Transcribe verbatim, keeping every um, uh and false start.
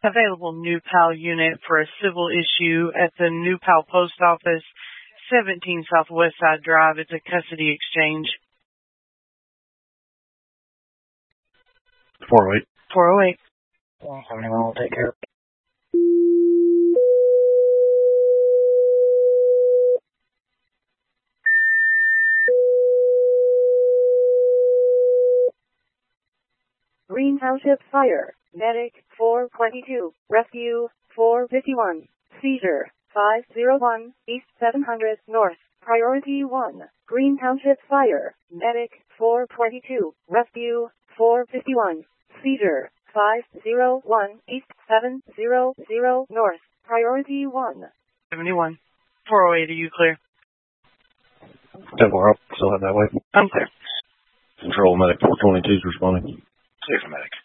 Available New Pal unit for a civil issue at the New Pal Post Office, seventeen Southwest Side Drive. It's a custody exchange. four oh eight. four oh eight. seventy-one will take care of it. Green Township Fire, Medic four twenty-two, Rescue four fifty-one, Seizure five oh one, East seven hundred North, Priority one, Green Township Fire, Medic four twenty-two, Rescue four fifty-one, Seizure five oh one, East seven hundred North, Priority one. seventy-one. four oh eight, are you clear? ten four up, still head that way. I'm clear. Control Medic four twenty-two is responding. Clear for Medic.